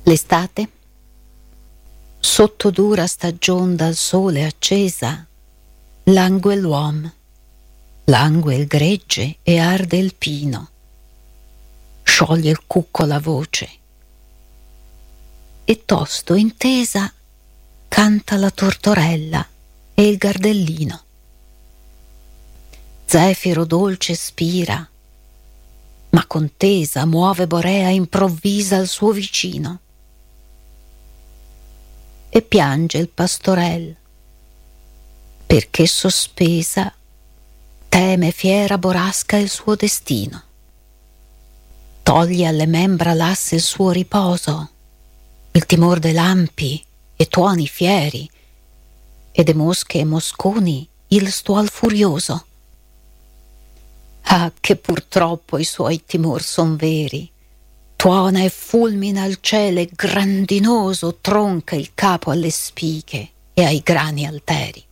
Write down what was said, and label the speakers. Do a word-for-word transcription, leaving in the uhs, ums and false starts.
Speaker 1: L'estate, sotto dura stagion dal sole accesa, langue l'uom, langue il gregge e arde il pino, scioglie il cucco la voce, e tosto intesa canta la tortorella e il gardellino. Zefiro dolce spira, ma contesa muove Borea improvvisa al suo vicino. E piange il pastorel, perché sospesa teme fiera borasca il suo destino. Toglie alle membra lasse il suo riposo, il timor dei lampi e tuoni fieri, e de mosche e mosconi il stuol furioso. Ah, che purtroppo i suoi timor son veri, tuona e fulmina il cielo e grandinoso tronca il capo alle spiche e ai grani alteri.